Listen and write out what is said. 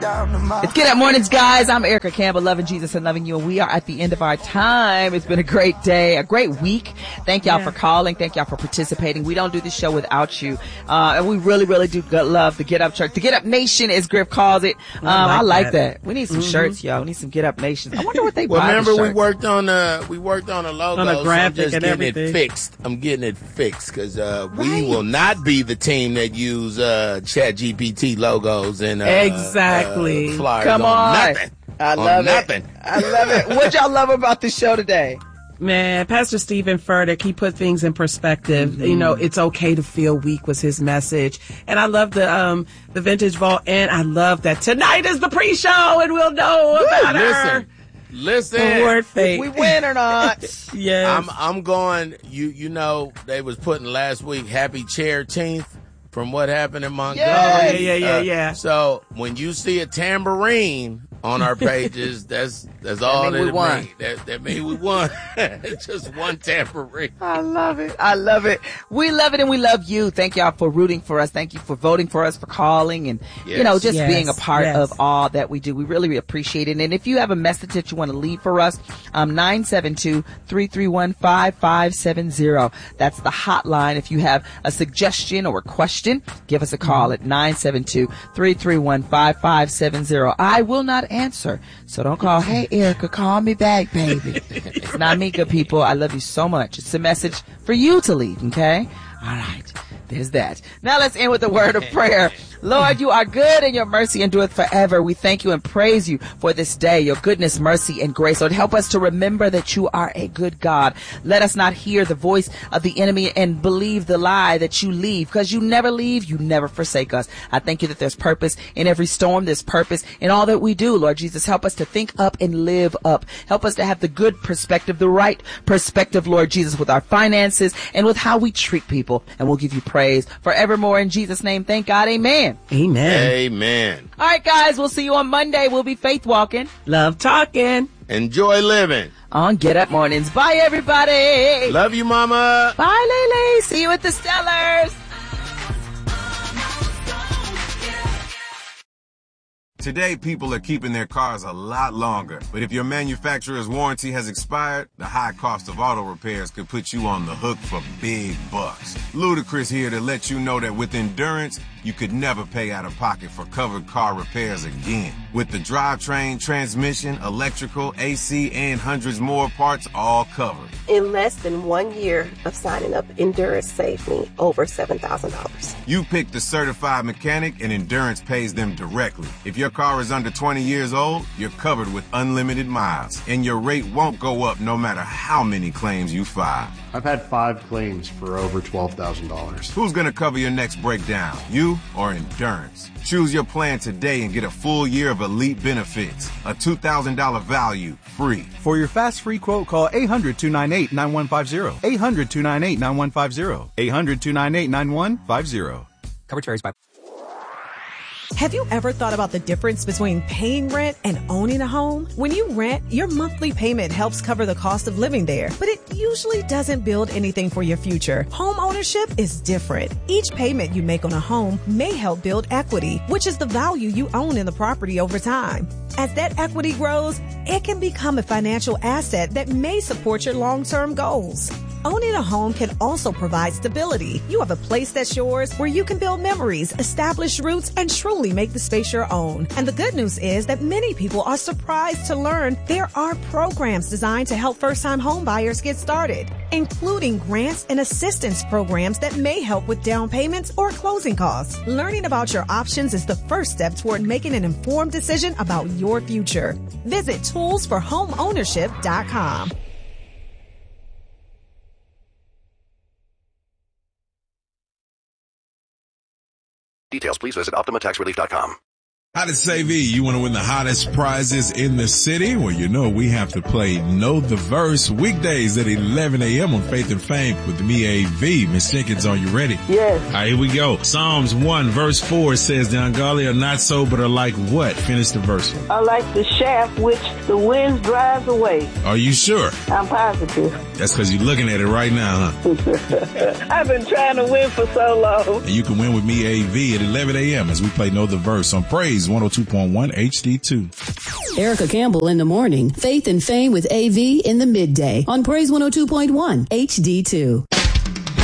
It's Get Up Mornings, guys. I'm Erica Campbell, loving Jesus and loving you, and we are at the end of our time. It's been a great day, a great week. Thank y'all for calling. Thank y'all for participating. We don't do this show without you, and we really, really do love the Get Up Church, the Get Up Nation, as Griff calls it. I like that. We need some shirts, y'all. We need some Get Up Nations. I wonder what they buy. Remember, we worked on a logo, on a graphic, so I'm just and getting everything. it fixed. I'm getting it fixed because we will not be the team that use ChatGPT logos and exactly. Flyers. Come on. Nothing. I love nothing. it. I love it. What y'all love about the show today? Man, Pastor Stephen Furtick, he put things in perspective. Mm-hmm. You know, it's okay to feel weak was his message. And I love the Vintage Vault, and I love that tonight is the pre-show and we'll know about her. Listen. Award fate. We win or not? Yes. I'm going, you know, they was putting last week Happy Chair-teenth from what happened in Montgomery. Yeah. So when you see a tambourine on our pages, that's all that it won. means. That means we won. Just one tambourine. I love it. I love it. We love it and we love you. Thank y'all for rooting for us. Thank you for voting for us, for calling and, you know, just being a part of all that we do. We really appreciate it. And if you have a message that you want to leave for us, 972-331-5570. That's the hotline. If you have a suggestion or a question, give us a call at 972-331-5570. I will not answer. So don't call, hey, Erica, call me back, baby. It's not me, good people. I love you so much. It's a message for you to leave, okay? All right. There's that. Now let's end with a word of prayer. Lord, you are good and your mercy endureth forever. We thank you and praise you for this day, your goodness, mercy, and grace. Lord, help us to remember that you are a good God. Let us not hear the voice of the enemy and believe the lie that you leave, because you never leave, you never forsake us. I thank you that there's purpose in every storm. There's purpose in all that we do. Lord Jesus, help us to think up and live up. Help us to have the good perspective, the right perspective, Lord Jesus, with our finances and with how we treat people. And we'll give you praise forevermore in Jesus' name. Thank God. Amen. Amen. All right, guys, we'll see you on Monday. We'll be faith walking, love talking, enjoy living on Get Up Mornings. Bye, everybody. Love you, mama. Bye, Lele. See you at the Stellars. Today, people are keeping their cars a lot longer. But if your manufacturer's warranty has expired, the high cost of auto repairs could put you on the hook for big bucks. Ludacris here to let you know that with Endurance, you could never pay out of pocket for covered car repairs again. With the drivetrain, transmission, electrical, AC, and hundreds more parts all covered. In less than 1 year of signing up, Endurance saved me over $7,000. You pick the certified mechanic and Endurance pays them directly. If your car is under 20 years old, you're covered with unlimited miles, and your rate won't go up no matter how many claims you file. I've had 5 claims for over $12,000. Who's going to cover your next breakdown, you or Endurance? Choose your plan today and get a full year of elite benefits. A $2,000 value, free. For your fast free quote, call 800-298-9150. 800-298-9150. 800-298-9150. Coverage varies by. Have you ever thought about the difference between paying rent and owning a home? When you rent, your monthly payment helps cover the cost of living there, but it usually doesn't build anything for your future. Home ownership is different. Each payment you make on a home may help build equity, which is the value you own in the property over time. As that equity grows, it can become a financial asset that may support your long-term goals. Owning a home can also provide stability. You have a place that's yours where you can build memories, establish roots, and truly make the space your own. And the good news is that many people are surprised to learn there are programs designed to help first-time home buyers get started, including grants and assistance programs that may help with down payments or closing costs. Learning about your options is the first step toward making an informed decision about your future. Visit toolsforhomeownership.com. Details, please visit OptimaTaxRelief.com. How to save E? You want to win the hottest prizes in the city? Well, you know we have to play Know the Verse weekdays at 11 a.m. on Faith and Fame with me, AV. Miss Jenkins, are you ready? Yes. All right, here we go. Psalms 1, verse 4 says, the ungodly are not so, but are like what? Finish the verse. Are like the shaft which the wind drives away. Are you sure? I'm positive. That's because you're looking at it right now, huh? I've been trying to win for so long. And you can win with me, AV, at 11 a.m. as we play Know the Verse on Praise Praise 102.1 HD2. Erica Campbell in the morning. Faith and Fame with AV in the midday on Praise 102.1 HD2.